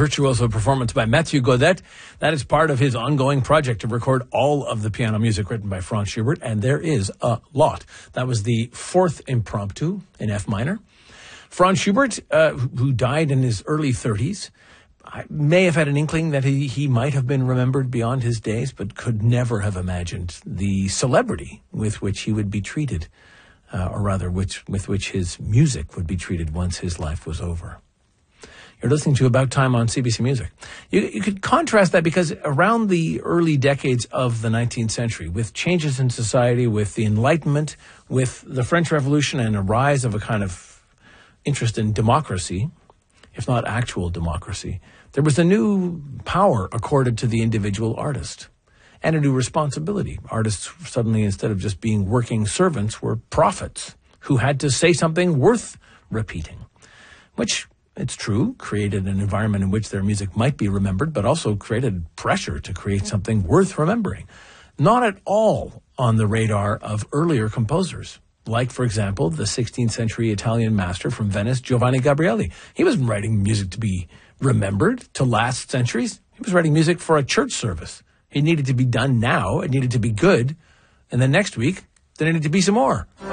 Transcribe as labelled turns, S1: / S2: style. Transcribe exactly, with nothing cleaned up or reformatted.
S1: virtuoso performance by Mathieu Godet. That is part of his ongoing project to record all of the piano music written by Franz Schubert, and there is a lot. That was the fourth impromptu in F minor. Franz Schubert, uh, who died in his early thirties, I may have had an inkling that he, he might have been remembered beyond his days, but could never have imagined the celebrity with which he would be treated, uh, or rather which, with which his music would be treated once his life was over. You're listening to About Time on C B C Music. You, you could contrast that because around the early decades of the nineteenth century, with changes in society, with the Enlightenment, with the French Revolution and a rise of a kind of interest in democracy, if not actual democracy, there was a new power accorded to the individual artist and a new responsibility. Artists suddenly, instead of just being working servants, were prophets who had to say something worth repeating, which, it's true, created an environment in which their music might be remembered, but also created pressure to create something worth remembering. Not at all on the radar of earlier composers. Like, for example, the sixteenth century Italian master from Venice, Giovanni Gabrieli. He wasn't writing music to be remembered, to last centuries. He was writing music for a church service. It needed to be done now. It needed to be good. And then next week, there needed to be some more.